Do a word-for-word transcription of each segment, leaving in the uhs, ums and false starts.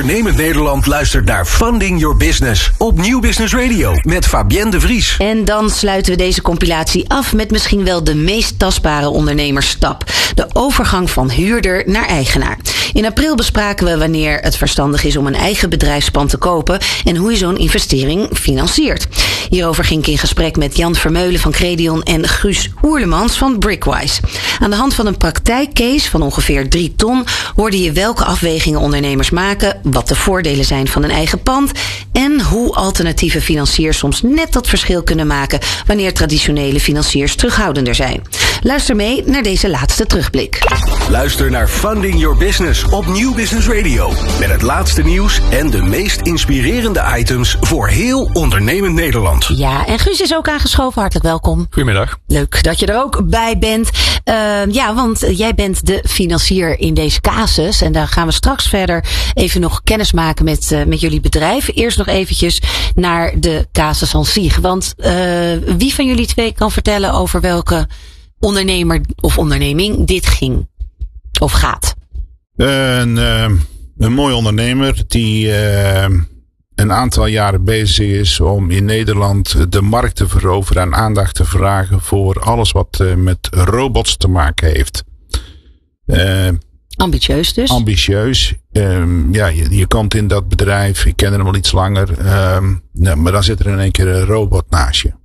ondernemend Nederland luistert naar Funding Your Business op Nieuw Business Radio met Fabienne de Vries. En dan sluiten we deze compilatie af met misschien wel de meest tastbare ondernemersstap. De overgang van huurder naar eigenaar. In april bespraken we wanneer het verstandig is om een eigen bedrijfspand te kopen en hoe je zo'n investering financiert. Hierover ging ik in gesprek met Jan Vermeulen van Credion en Guus Oerlemans van Brickwise. Aan de hand van een praktijkcase van ongeveer drie ton hoorde je welke afwegingen ondernemers maken, wat de voordelen zijn van een eigen pand en hoe alternatieve financiers soms net dat verschil kunnen maken wanneer traditionele financiers terughoudender zijn. Luister mee naar deze laatste terugblik. Luister naar Funding Your Business op Nieuw Business Radio. Met het laatste nieuws en de meest inspirerende items voor heel ondernemend Nederland. Ja, en Guus is ook aangeschoven. Hartelijk welkom. Goedemiddag. Leuk dat je er ook bij bent. Uh, ja, want jij bent de financier in deze casus. En daar gaan we straks verder even nog kennis maken met, uh, met jullie bedrijf. Eerst nog eventjes naar de casus aan zich. Want uh, wie van jullie twee kan vertellen over welke ondernemer of onderneming dit ging of gaat? Een, uh, een mooi ondernemer die uh, een aantal jaren bezig is om in Nederland de markt te veroveren en aandacht te vragen voor alles wat uh, met robots te maken heeft. Uh, ambitieus dus? Ambitieus. Um, ja, je, je komt in dat bedrijf, ik ken hem al iets langer, um, nou, maar dan zit er in één keer een robot naast je.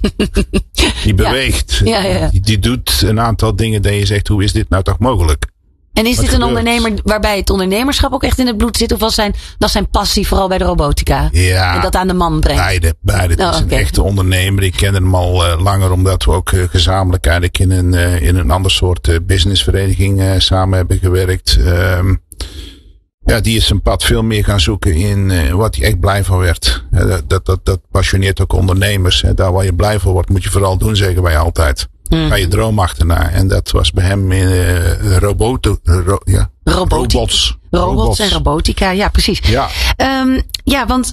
Die beweegt. Ja. Ja, ja. Die, die doet een aantal dingen dat je zegt, hoe is dit nou toch mogelijk? En is Wat dit een gebeurt? ondernemer waarbij het ondernemerschap ook echt in het bloed zit? Of was zijn, was zijn passie vooral bij de robotica? Ja. En dat aan de man brengt? Beide. beide. Het Oh, is een okay. echte ondernemer. Ik ken hem al uh, langer omdat we ook uh, gezamenlijk eigenlijk in een, uh, in een ander soort uh, businessvereniging uh, samen hebben gewerkt. Um, ja, die is zijn pad veel meer gaan zoeken in uh, wat hij echt blij van werd. Uh, dat, dat, dat, dat passioneert ook ondernemers. Uh, daar waar je blij van wordt moet je vooral doen, zeggen wij altijd. Mm. Ga je droom achterna. En dat was bij hem in uh, roboten, ro, ja, Robotica. robots. Robots, robots en robotica, ja precies. Ja. Um, ja, want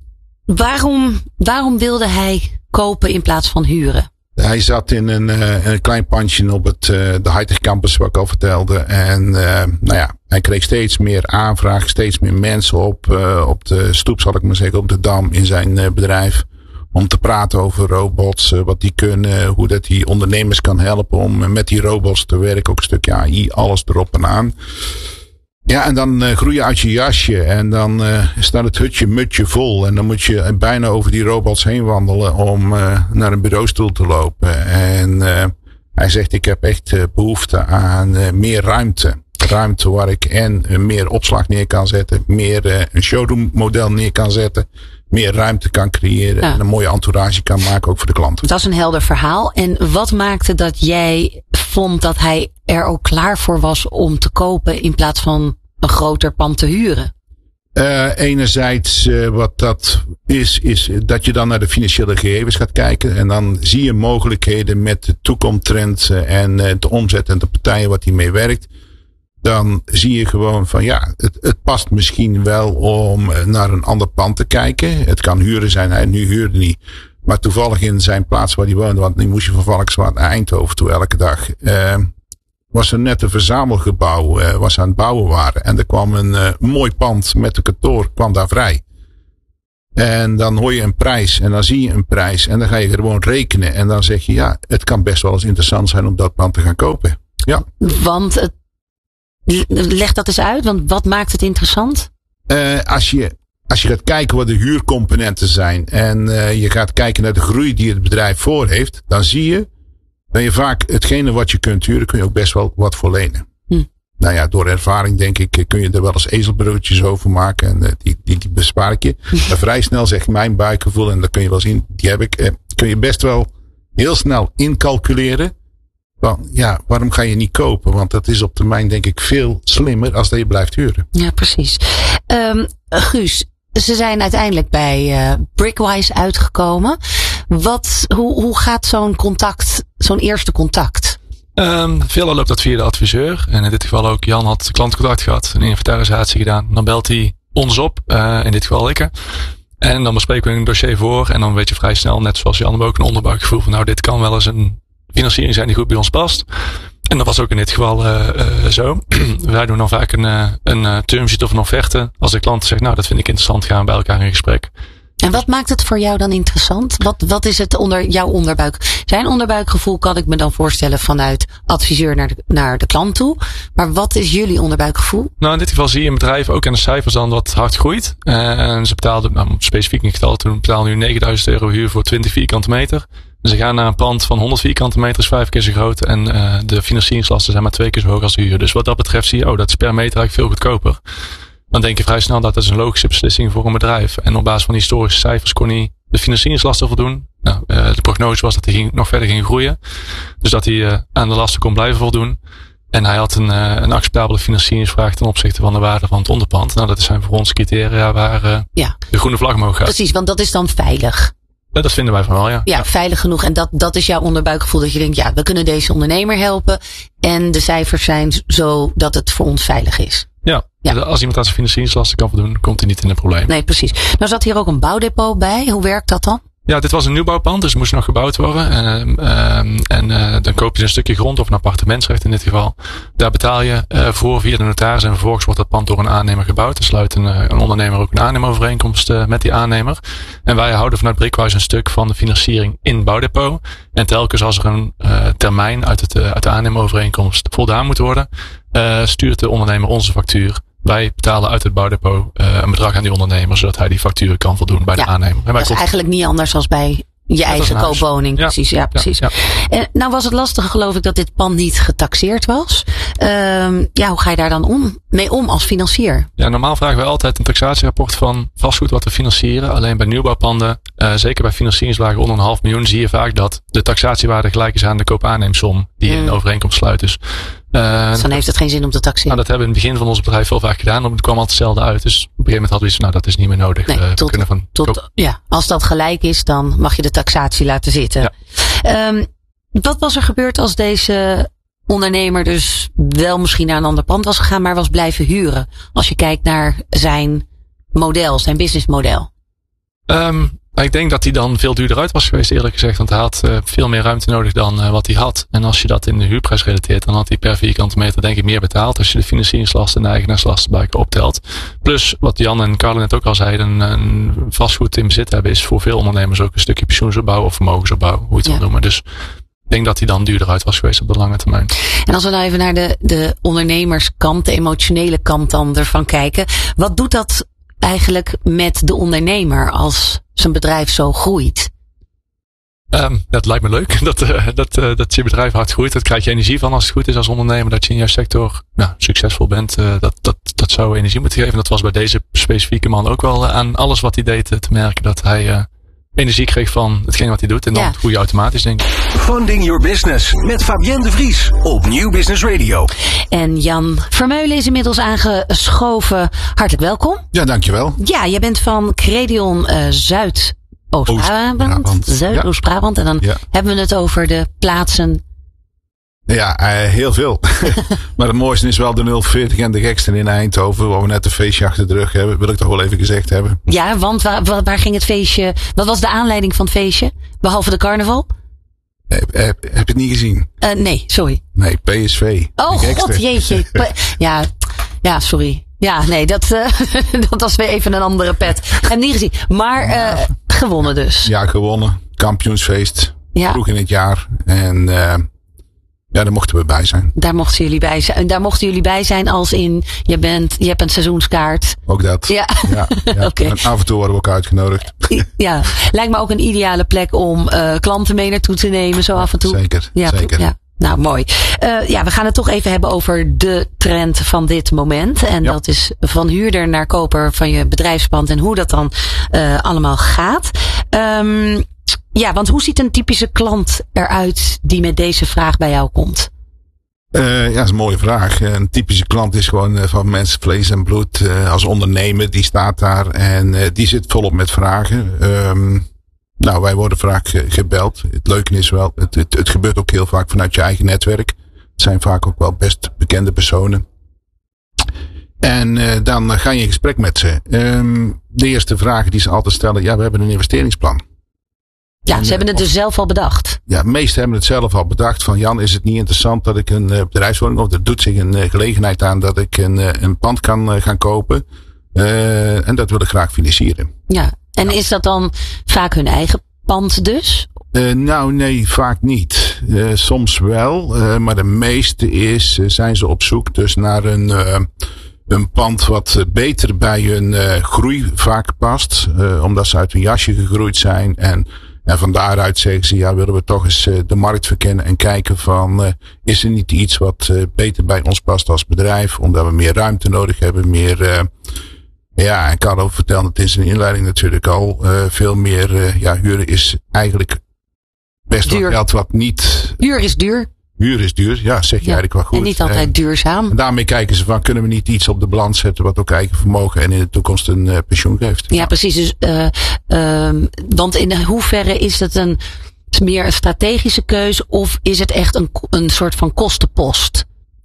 waarom, waarom wilde hij kopen in plaats van huren? Hij zat in een, uh, een klein pandje op het, uh, de high-tech campus, wat ik al vertelde. En uh, nou ja, hij kreeg steeds meer aanvraag, steeds meer mensen op, uh, op de stoep, zal ik maar zeggen, op de Dam in zijn uh, bedrijf. Om te praten over robots, uh, wat die kunnen, hoe dat die ondernemers kan helpen om uh, met die robots te werken. Ook een stukje A I, alles erop en aan. Ja, en dan uh, groei je uit je jasje en dan uh, staat het hutje mutje vol. En dan moet je bijna over die robots heen wandelen om uh, naar een bureaustoel te lopen. En uh, hij zegt, ik heb echt uh, behoefte aan uh, meer ruimte. Ruimte waar ik en uh, meer opslag neer kan zetten, meer uh, een showroom model neer kan zetten. Meer ruimte kan creëren Ja. en een mooie entourage kan maken, ook voor de klanten. Dat is een helder verhaal. En wat maakte dat jij vond dat hij er ook klaar voor was om te kopen in plaats van een groter pand te huren? Uh, enerzijds uh, wat dat is, is dat je dan naar de financiële gegevens gaat kijken. En dan zie je mogelijkheden met de toekomsttrends en uh, de omzet en de partijen wat hiermee werkt. Dan zie je gewoon van ja, het, het past misschien wel om naar een ander pand te kijken. Het kan huren zijn, hij nu huurde niet. Maar toevallig in zijn plaats waar hij woonde, want nu moest je van Valkenswaard naar Eindhoven toe elke dag. Uh, was er net een verzamelgebouw, uh, was aan het bouwen waren. En er kwam een uh, mooi pand met een kantoor, kwam daar vrij. En dan hoor je een prijs en dan zie je een prijs. En dan ga je gewoon rekenen. En dan zeg je ja, het kan best wel eens interessant zijn om dat pand te gaan kopen. Ja. Want het, leg dat eens uit, want wat maakt het interessant? Uh, als je, als je gaat kijken wat de huurcomponenten zijn. En uh, je gaat kijken naar de groei die het bedrijf voor heeft. Dan zie je dat je vaak hetgene wat je kunt huren, kun je ook best wel wat voor lenen. Hm. Nou ja, door ervaring denk ik, kun je er wel eens ezelbruggetjes over maken. En uh, die, die, die bespaar ik je. Maar vrij snel zegt mijn buikgevoel, en dat kun je wel zien, die heb ik. Uh, kun je best wel heel snel incalculeren. Van, ja, waarom ga je niet kopen? Want dat is op termijn denk ik veel slimmer als dat je blijft huren. Ja, precies. Um, Guus, ze zijn uiteindelijk bij uh, Brickwise uitgekomen. Wat, hoe, hoe gaat zo'n contact, zo'n eerste contact? Um, veelal loopt dat via de adviseur. En in dit geval ook Jan had klantcontact gehad, een inventarisatie gedaan. Dan belt hij ons op, uh, in dit geval ik. En dan bespreken we een dossier voor. En dan weet je vrij snel, net zoals Jan, ook een onderbuikgevoel van nou, dit kan wel eens een financiering zijn die goed bij ons past. en dat was ook in dit geval uh, uh, zo. Wij doen dan vaak een, uh, een uh, termsheet of een offerte. Als de klant zegt, nou dat vind ik interessant, gaan we bij elkaar in gesprek. En wat maakt het voor jou dan interessant? Wat, wat is het onder jouw onderbuik? Zijn onderbuikgevoel kan ik me dan voorstellen vanuit adviseur naar de, naar de klant toe. Maar wat is jullie onderbuikgevoel? Nou, in dit geval zie je een bedrijf ook aan de cijfers dan wat hard groeit. Uh, en ze betaalden, nou, specifiek niet getal, toen betaalden nu negenduizend euro huur voor twintig vierkante meter. Dus ze gaan naar een pand van honderd vierkante meter, is vijf keer zo groot. En uh, de financieringslasten zijn maar twee keer zo hoog als de huur. Dus wat dat betreft zie je, oh, dat is per meter eigenlijk veel goedkoper. Dan denk je vrij snel dat dat is een logische beslissing voor een bedrijf. En op basis van die historische cijfers kon hij de financieringslasten voldoen. Nou, uh, de prognose was dat hij ging, nog verder ging groeien. Dus dat hij uh, aan de lasten kon blijven voldoen. En hij had een, uh, een acceptabele financieringsvraag ten opzichte van de waarde van het onderpand. Nou, dat zijn voor ons criteria waar uh, ja. de groene vlag mogen gaan. Precies, want dat is dan veilig. Ja, dat vinden wij van wel, ja. Ja, veilig genoeg. En dat, dat is jouw onderbuikgevoel dat je denkt, ja, we kunnen deze ondernemer helpen. En de cijfers zijn zo dat het voor ons veilig is. Ja, ja. Als iemand aan zijn financieringslasten kan voldoen, komt hij niet in een probleem. Nee, precies. Nou zat hier ook een bouwdepot bij. Hoe werkt dat dan? Ja, dit was een nieuwbouwpand, dus het moest nog gebouwd worden. En, uh, en uh, dan koop je een stukje grond of een appartementsrecht in dit geval. Daar betaal je uh, voor via de notaris en vervolgens wordt dat pand door een aannemer gebouwd. Dan sluit een, uh, een ondernemer ook een aannemerovereenkomst uh, met die aannemer. En wij houden vanuit Brickhouse een stuk van de financiering in het bouwdepot. En telkens als er een uh, termijn uit, het, uh, uit de aannemerovereenkomst voldaan moet worden, uh, stuurt de ondernemer onze factuur. Wij betalen uit het bouwdepot uh, een bedrag aan die ondernemer, zodat hij die factuur kan voldoen bij ja, de aannemer. En wij dat is komt... eigenlijk niet anders dan bij je eigen koopwoning. Ja, precies, ja, precies. Ja, ja. En nou was het lastige, geloof ik, dat dit pand niet getaxeerd was. Um, ja, hoe ga je daar dan om, mee om als financier? Ja, normaal vragen wij altijd een taxatierapport van vastgoed wat we financieren. Alleen bij nieuwbouwpanden, uh, zeker bij financieringslagen onder een half miljoen, zie je vaak dat de taxatiewaarde gelijk is aan de koop-aanneemsom die hmm. in de overeenkomst sluit. Dus Uh, dus dan heeft het geen zin om te taxeren. Nou, dat hebben we in het begin van ons bedrijf wel vaak gedaan. Het kwam altijd hetzelfde uit. Dus op een gegeven moment hadden we iets, nou dat is niet meer nodig. Nee, uh, tot, kunnen van tot, ja, als dat gelijk is, dan mag je de taxatie laten zitten. Ja. Um, wat was er gebeurd als deze ondernemer dus wel misschien naar een ander pand was gegaan, maar was blijven huren? Als je kijkt naar zijn model, zijn businessmodel. Um, ik denk dat hij dan veel duurder uit was geweest, eerlijk gezegd. Want hij had uh, veel meer ruimte nodig dan uh, wat hij had. En als je dat in de huurprijs relateert, dan had hij per vierkante meter denk ik meer betaald. Als je de financieringslasten en de eigenaarslasten bij elkaar optelt. Plus, wat Jan en Carlo net ook al zeiden, een, een vastgoed in bezit hebben is voor veel ondernemers ook een stukje pensioensopbouw of vermogensopbouw, hoe je het ja. wil noemen. Dus ik denk dat hij dan duurder uit was geweest op de lange termijn. En als we nou even naar de, de ondernemerskant, de emotionele kant dan ervan kijken. Wat doet dat eigenlijk met de ondernemer als zijn bedrijf zo groeit? Um, dat lijkt me leuk. Dat, uh, dat, uh, dat je bedrijf hard groeit. Dat krijg je energie van als het goed is als ondernemer. Dat je in jouw sector nou, succesvol bent. Uh, dat, dat, dat zou energie moeten geven. Dat was bij deze specifieke man ook wel uh, aan alles wat hij deed uh, te merken. Dat hij uh, energie kreeg van hetgeen wat hij doet. En dan ja. groei je automatisch, denk ik. Funding Your Business met Fabienne de Vries op Nieuw Business Radio. En Jan Vermeulen is inmiddels aangeschoven. Hartelijk welkom. Ja, dankjewel. Ja, jij bent van Credion uh, Zuid. Oost-Brabant, Zuid-Oost-Brabant. Ja. En dan ja. hebben we het over de plaatsen. Ja, uh, heel veel. Maar het mooiste is wel de nul veertig en de gekste in Eindhoven, waar we net een feestje achter de rug hebben. Wil ik toch wel even gezegd hebben. Ja, want waar, waar ging het feestje? Wat was de aanleiding van het feestje? Behalve de carnaval? Heb, heb, heb je het niet gezien? Uh, nee, sorry. Nee, P S V. Oh god, jeetje. ja, ja, sorry. Ja, nee, dat, uh, dat was weer even een andere pet. Heb niet gezien. Maar uh, gewonnen dus. Ja, gewonnen. Kampioensfeest. Ja. Vroeg in het jaar. En uh, ja, daar mochten we bij zijn. Daar mochten jullie bij zijn. Daar mochten jullie bij zijn als in, je bent, je hebt een seizoenskaart. Ook dat. Ja. ja, ja. Okay. En af en toe worden we ook uitgenodigd. Ja, lijkt me ook een ideale plek om uh, klanten mee naartoe te nemen, zo af en toe. Zeker, ja, zeker. Ja. Nou, mooi. Uh, ja, we gaan het toch even hebben over de trend van dit moment. En ja. dat is van huurder naar koper van je bedrijfspand en hoe dat dan uh, allemaal gaat. Um, ja, want hoe ziet een typische klant eruit die met deze vraag bij jou komt? Uh, ja, dat is een mooie vraag. Een typische klant is gewoon uh, van mensen vlees en bloed. Uh, als ondernemer, die staat daar en uh, die zit volop met vragen. Um, Nou, wij worden vaak gebeld. Het leuke is wel, het, het, het gebeurt ook heel vaak vanuit je eigen netwerk. Het zijn vaak ook wel best bekende personen. En uh, dan ga je in gesprek met ze. Um, de eerste vraag die ze altijd stellen, ja, we hebben een investeringsplan. Ja, en, ze hebben het of, dus zelf al bedacht. Ja, de meesten hebben het zelf al bedacht. Van Jan, is het niet interessant dat ik een uh, bedrijfswoning, of er doet zich een uh, gelegenheid aan dat ik een, uh, een pand kan uh, gaan kopen. Uh, en dat wil ik graag financieren. Ja, en ja. Is dat dan vaak hun eigen pand dus? Uh, nou, nee, vaak niet. Uh, soms wel, uh, maar de meeste is, uh, zijn ze op zoek dus naar een, uh, een pand wat beter bij hun uh, groei vaak past. Uh, omdat ze uit hun jasje gegroeid zijn. En, en van daaruit zeggen ze, ja, willen we toch eens uh, de markt verkennen en kijken van, uh, is er niet iets wat uh, beter bij ons past als bedrijf? Omdat we meer ruimte nodig hebben, meer... Uh, ja, ik had ook verteld, het is een inleiding natuurlijk al, uh, veel meer, uh, ja, huren is eigenlijk best wel geld wat niet... Huur is duur. Huur is duur, ja, zeg je ja, eigenlijk wel goed. En niet altijd en, duurzaam. En daarmee kijken ze van, kunnen we niet iets op de balans zetten wat ook eigen vermogen en in de toekomst een uh, pensioen geeft. Ja, ja. Precies. Dus, uh, uh, want in hoeverre is het een, meer een strategische keuze of is het echt een, een soort van kostenpost?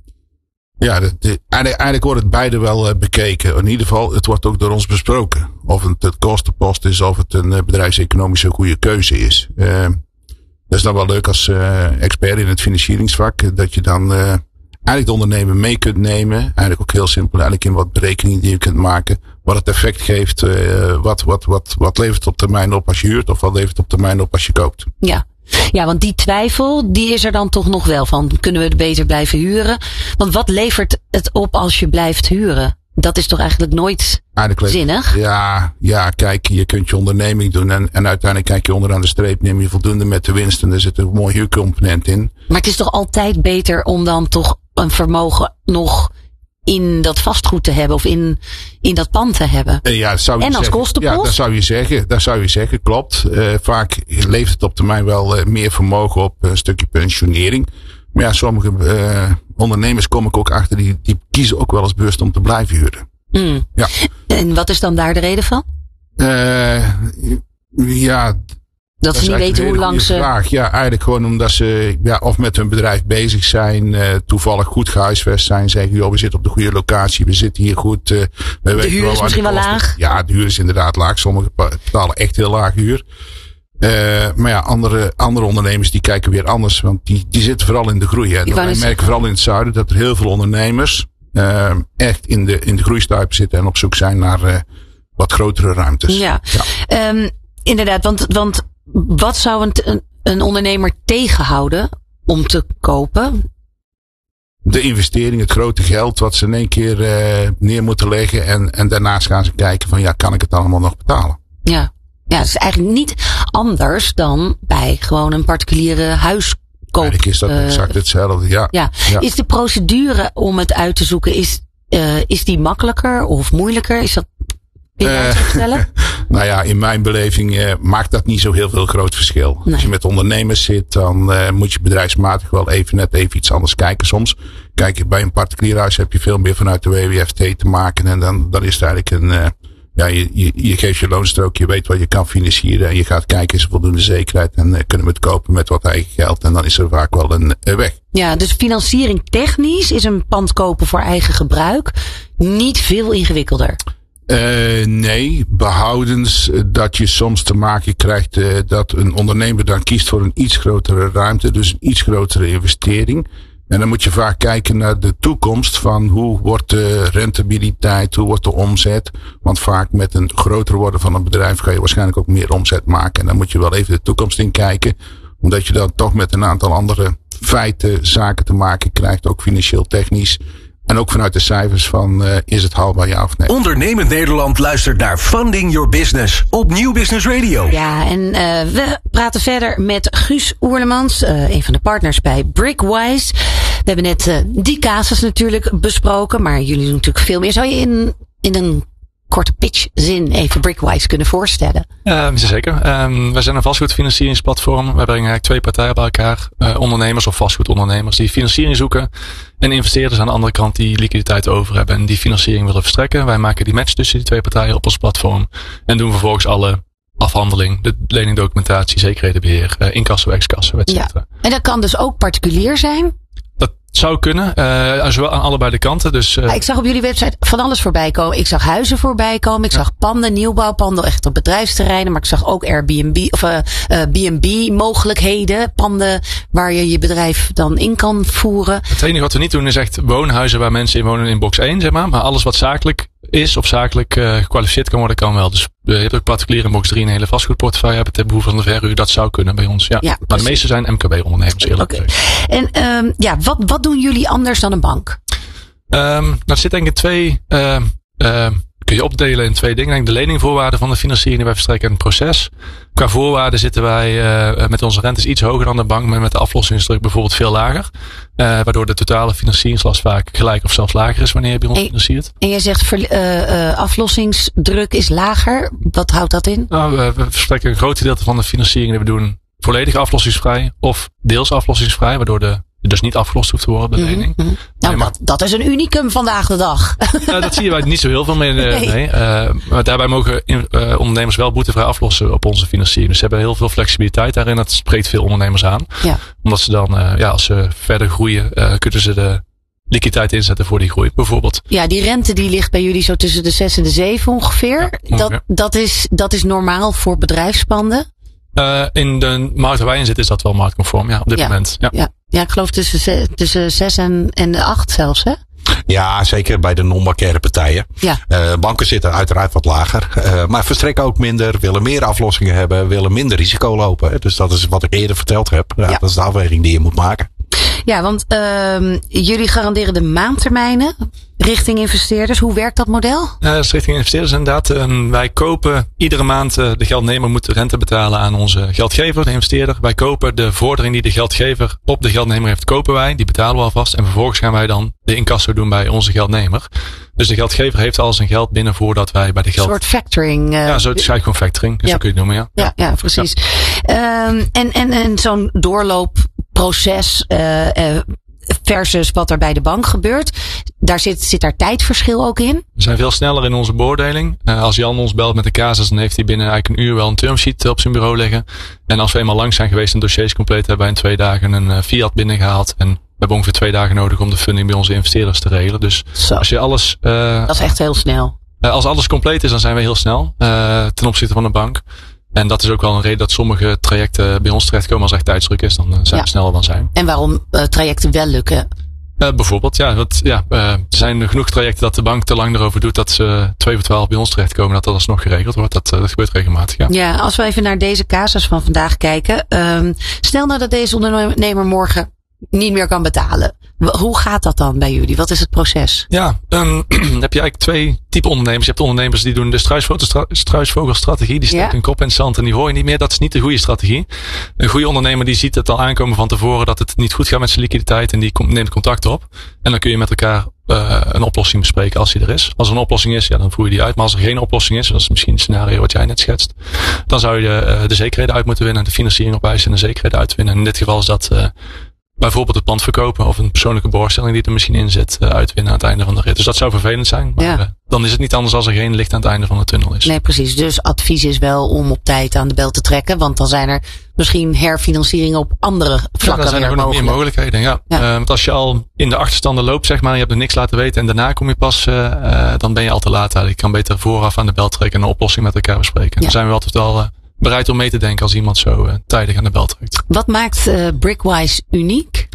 Ja, de, de, eigenlijk, eigenlijk wordt het beide wel uh, bekeken. In ieder geval, het wordt ook door ons besproken. Of het het kostenpost is, of het een uh, bedrijfseconomische goede keuze is. Uh, dat is dan wel leuk als uh, expert in het financieringsvak. Dat je dan uh, eigenlijk de ondernemer mee kunt nemen. Eigenlijk ook heel simpel, eigenlijk in wat berekeningen die je kunt maken. Wat het effect geeft, uh, wat, wat, wat, wat levert op termijn op als je huurt. Of wat levert op termijn op als je koopt. Ja. Ja, want die twijfel, die is er dan toch nog wel van. Kunnen we het beter blijven huren? Want wat levert het op als je blijft huren? Dat is toch eigenlijk nooit eigenlijk zinnig? Ja, ja, kijk, je kunt je onderneming doen. En, en uiteindelijk kijk je onderaan de streep, neem je voldoende met de winst. En er zit een mooi huurcomponent in. Maar het is toch altijd beter om dan toch een vermogen nog in dat vastgoed te hebben of in, in dat pand te hebben. Ja, dat zou je en als zeggen. kostenpost? Ja, dat zou je zeggen. Dat zou je zeggen, klopt. Uh, vaak levert het op termijn wel uh, meer vermogen op een stukje pensionering. Maar ja, sommige uh, ondernemers kom ik ook achter, die, die kiezen ook wel eens bewust om te blijven huren. Mm. Ja. En wat is dan daar de reden van? Uh, ja... Dat, dat ze niet weten hoe lang ze... Vraag. Ja, eigenlijk gewoon omdat ze ja, of met hun bedrijf bezig zijn, uh, toevallig goed gehuisvest zijn, zeggen, joh, we zitten op de goede locatie, we zitten hier goed. Uh, we de huur is misschien wel laag? Ja, de huur is inderdaad laag. Sommigen betalen echt heel laag huur. Uh, maar ja, andere, andere ondernemers die kijken weer anders, want die, die zitten vooral in de groei. Hè. Wij merken vooral in het zuiden dat er heel veel ondernemers uh, echt in de, in de groeistuip zitten en op zoek zijn naar uh, wat grotere ruimtes. Ja, ja. Um, inderdaad, want, want wat zou een, een, een ondernemer tegenhouden om te kopen? De investering, het grote geld wat ze in één keer uh, neer moeten leggen. En, en daarnaast gaan ze kijken van ja, kan ik het allemaal nog betalen? Ja, ja, het is eigenlijk niet anders dan bij gewoon een particuliere huiskoop. Eigenlijk is dat uh, exact hetzelfde, ja. ja. ja. Is de procedure om het uit te zoeken, is, uh, is die makkelijker of moeilijker? Is dat... Uh, nou ja, in mijn beleving uh, maakt dat niet zo heel veel groot verschil. Nee. Als je met ondernemers zit, dan uh, moet je bedrijfsmatig wel even net even iets anders kijken soms. Kijk, bij een particulier huis heb je veel meer vanuit de W W F T te maken. En dan, dan is het eigenlijk een, uh, ja, je, je, je geeft je loonstrook, je weet wat je kan financieren. En je gaat kijken, is er voldoende zekerheid en uh, kunnen we het kopen met wat eigen geld. En dan is er vaak wel een uh, weg. Ja, dus financiering technisch is een pand kopen voor eigen gebruik niet veel ingewikkelder. Uh, nee, behoudens dat je soms te maken krijgt uh, dat een ondernemer dan kiest voor een iets grotere ruimte, dus een iets grotere investering. En dan moet je vaak kijken naar de toekomst van hoe wordt de rentabiliteit, hoe wordt de omzet. Want vaak met een groter worden van een bedrijf ga je waarschijnlijk ook meer omzet maken. En dan moet je wel even de toekomst in kijken, omdat je dan toch met een aantal andere feiten, zaken te maken krijgt, ook financieel technisch. En ook vanuit de cijfers van uh, is het haalbaar ja of nee. Ondernemend Nederland luistert naar Funding Your Business op Nieuw Business Radio. Ja, en uh, we praten verder met Guus Oerlemans, uh, een van de partners bij Brickwise. We hebben net uh, die casus natuurlijk besproken, maar jullie doen natuurlijk veel meer. Zou je in, in een korte pitchzin even Brickwise kunnen voorstellen? Ja, zeker. Um, wij zijn een vastgoedfinancieringsplatform. Wij brengen eigenlijk twee partijen bij elkaar. Uh, ondernemers of vastgoedondernemers die financiering zoeken. En investeerders aan de andere kant die liquiditeit over hebben en die financiering willen verstrekken. Wij maken die match tussen die twee partijen op ons platform. En doen vervolgens alle afhandeling, de leningdocumentatie, zekerhedenbeheer, uh, incasso, excasso, et cetera. Ja. En dat kan dus ook particulier zijn? Dat zou kunnen. Uh, zowel aan allebei de kanten. Dus, uh, ja, ik zag op jullie website van alles voorbij komen. Ik zag huizen voorbij komen. Ik ja. zag panden, nieuwbouwpanden, echt op bedrijfsterreinen. Maar ik zag ook Airbnb of uh, uh, B en B mogelijkheden. Panden waar je je bedrijf dan in kan voeren. Het enige wat we niet doen is echt woonhuizen waar mensen in wonen in box één, zeg maar. Maar alles wat zakelijk is of zakelijk uh, gekwalificeerd kan worden, kan wel. Dus uh, je hebt ook particulier in box drie een hele vastgoedportefeuille hebben ten behoeve van de verhuur. Dat zou kunnen bij ons. Ja. ja maar de meeste zijn M K B-ondernemers, eerlijk okay. En um, ja, wat, wat doen jullie anders dan een bank? Um, dat zit denk ik in twee, uh, uh, kun je opdelen in twee dingen. Denk de leningvoorwaarden van de financiering die wij verstrekken en het proces. Qua voorwaarden zitten wij uh, met onze rentes iets hoger dan de bank, maar met de aflossingsdruk bijvoorbeeld veel lager. Uh, waardoor de totale financieringslast vaak gelijk of zelfs lager is wanneer je bij ons en, financiert. En jij zegt ver, uh, uh, aflossingsdruk is lager. Wat houdt dat in? Nou, we, we verstrekken een groot gedeelte van de financiering die we doen volledig aflossingsvrij of deels aflossingsvrij, waardoor de dus niet afgelost hoeft te worden bij lening. Mm-hmm, mm-hmm. Nou, nee, dat, dat is een unicum vandaag de dag. Uh, dat zie je bij niet zo heel veel meer. Uh, nee. nee. Uh, maar daarbij mogen in, uh, ondernemers wel boetevrij aflossen op onze financiering. Dus ze hebben heel veel flexibiliteit daarin. Dat spreekt veel ondernemers aan. Ja. Omdat ze dan, uh, ja, als ze verder groeien, uh, kunnen ze de liquiditeit inzetten voor die groei, bijvoorbeeld. Ja, die rente die ligt bij jullie zo tussen de zes en de zeven ongeveer. Ja, ongeveer. Dat, dat, is, dat is normaal voor bedrijfspanden? Uh, in de markt waar wij in zitten is dat wel marktconform, ja, op dit ja, moment. Ja. Ja. Ja, ik geloof tussen, tussen zes en, en acht zelfs, hè? Ja, zeker bij de non-bankaire partijen. Ja. Uh, banken zitten uiteraard wat lager. Uh, maar verstrekken ook minder, willen meer aflossingen hebben, willen minder risico lopen. Dus dat is wat ik eerder verteld heb. Ja, ja. Dat is de afweging die je moet maken. Ja, want uh, jullie garanderen de maandtermijnen richting investeerders. Hoe werkt dat model? Ja, dat is richting investeerders inderdaad. Uh, wij kopen iedere maand, uh, de geldnemer moet rente betalen aan onze geldgever, de investeerder. Wij kopen de vordering die de geldgever op de geldnemer heeft, kopen wij. Die betalen we alvast. En vervolgens gaan wij dan de incasso doen bij onze geldnemer. Dus de geldgever heeft al zijn geld binnen voordat wij bij de geld... Een soort factoring. Uh, ja, zo, het is eigenlijk gewoon factoring. Dus ja. Zo kun je het noemen, ja. Ja, ja, ja precies. Ja. Um, en, en, en zo'n doorloopproces uh, uh, versus wat er bij de bank gebeurt. Daar zit, zit daar tijdverschil ook in? We zijn veel sneller in onze beoordeling. Uh, als Jan ons belt met de casus, dan heeft hij binnen eigenlijk een uur wel een termsheet op zijn bureau liggen. En als we eenmaal langs zijn geweest en dossiers compleet hebben, wij in twee dagen een uh, fiat binnengehaald. En we hebben ongeveer twee dagen nodig om de funding bij onze investeerders te regelen. Dus Zo. als je alles... Uh, dat is echt heel snel. Uh, als alles compleet is, dan zijn we heel snel. Uh, ten opzichte van de bank. En dat is ook wel een reden dat sommige trajecten bij ons terechtkomen als er echt tijdsdruk is. Dan zijn ja. we sneller dan zijn. En waarom uh, trajecten wel lukken? Uh, bijvoorbeeld, ja. Want, ja uh, er zijn genoeg trajecten dat de bank te lang erover doet dat ze twee voor twaalf bij ons terechtkomen. Dat dat alsnog geregeld wordt. Dat, uh, dat gebeurt regelmatig, ja. Ja, als we even naar deze casus van vandaag kijken. Um, stel nou dat deze ondernemer morgen niet meer kan betalen. Hoe gaat dat dan bij jullie? Wat is het proces? Ja, dan heb je eigenlijk twee typen ondernemers. Je hebt ondernemers die doen de struisvogelstrategie. Die steekt ja. hun kop in het zand en die hoor je niet meer. Dat is niet de goede strategie. Een goede ondernemer die ziet het al aankomen van tevoren dat het niet goed gaat met zijn liquiditeit. En die neemt contact op. En dan kun je met elkaar uh, een oplossing bespreken als die er is. Als er een oplossing is, ja, dan voer je die uit. Maar als er geen oplossing is, dat is misschien het scenario wat jij net schetst. Dan zou je uh, de zekerheden uit moeten winnen. De financiering op eisen en de zekerheden uitwinnen. En in dit geval is dat... Uh, bijvoorbeeld het pand verkopen of een persoonlijke beoorstelling die er misschien in zit uh, uitwinnen aan het einde van de rit. Dus dat zou vervelend zijn. Maar ja. uh, dan is het niet anders als er geen licht aan het einde van de tunnel is. Nee, precies. Dus advies is wel om op tijd aan de bel te trekken. Want dan zijn er misschien herfinancieringen op andere vlakken ja, dan zijn er weer nog meer mogelijkheden. Ja. Ja. Uh, want als je al in de achterstanden loopt, zeg maar, en je hebt er niks laten weten en daarna kom je pas, uh, uh, dan ben je al te laat. Je kan beter vooraf aan de bel trekken en een oplossing met elkaar bespreken. Ja. Dan zijn we altijd wel uh, bereid om mee te denken als iemand zo uh, tijdig aan de bel trekt. Wat maakt uh, Brickwise uniek?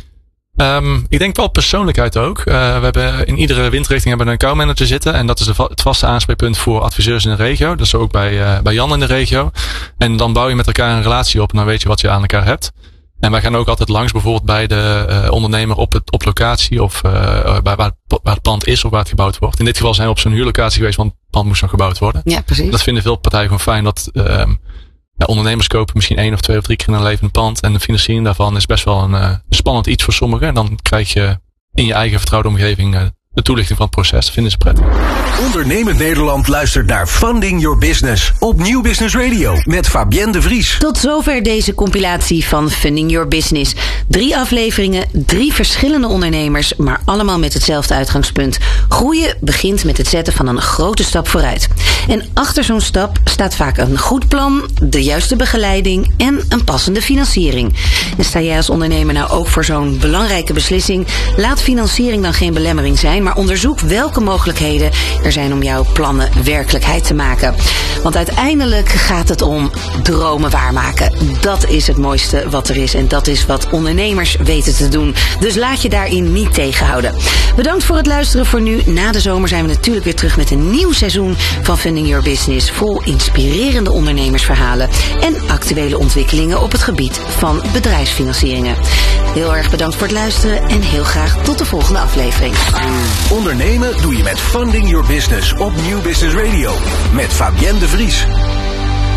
Um, ik denk wel persoonlijkheid ook. Uh, we hebben in iedere windrichting hebben we een accountmanager zitten. En dat is de va- het vaste aanspreekpunt voor adviseurs in de regio. Dat is ook bij, uh, bij Jan in de regio. En dan bouw je met elkaar een relatie op. En dan weet je wat je aan elkaar hebt. En wij gaan ook altijd langs bijvoorbeeld bij de uh, ondernemer op, het, op locatie. Of uh, bij, waar, waar het pand is of waar het gebouwd wordt. In dit geval zijn we op zo'n huurlocatie geweest. Want het pand moest nog gebouwd worden. Ja, precies. Dat vinden veel partijen gewoon fijn. Dat... Uh, Ja, ondernemers kopen misschien één of twee of drie keer in hun leven een pand. En de financiering daarvan is best wel een uh, spannend iets voor sommigen. En dan krijg je in je eigen vertrouwde omgeving uh, de toelichting van het proces. Dat vinden ze prettig. Ondernemend Nederland luistert naar Funding Your Business op Nieuw Business Radio met Fabienne de Vries. Tot zover deze compilatie van Funding Your Business. Drie afleveringen, drie verschillende ondernemers, maar allemaal met hetzelfde uitgangspunt. Groeien begint met het zetten van een grote stap vooruit. En achter zo'n stap staat vaak een goed plan, de juiste begeleiding en een passende financiering. En sta jij als ondernemer nou ook voor zo'n belangrijke beslissing? Laat financiering dan geen belemmering zijn, maar onderzoek welke mogelijkheden er zijn om jouw plannen werkelijkheid te maken. Want uiteindelijk gaat het om dromen waarmaken. Dat is het mooiste wat er is en dat is wat ondernemers weten te doen. Dus laat je daarin niet tegenhouden. Bedankt voor het luisteren voor nu. Na de zomer zijn we natuurlijk weer terug met een nieuw seizoen van Funding Your Business. Vol inspirerende ondernemersverhalen en actuele ontwikkelingen op het gebied van bedrijfsfinancieringen. Heel erg bedankt voor het luisteren en heel graag tot de volgende aflevering. Ondernemen doe je met Funding Your Business op Nieuw Business Radio met Fabienne de Vries.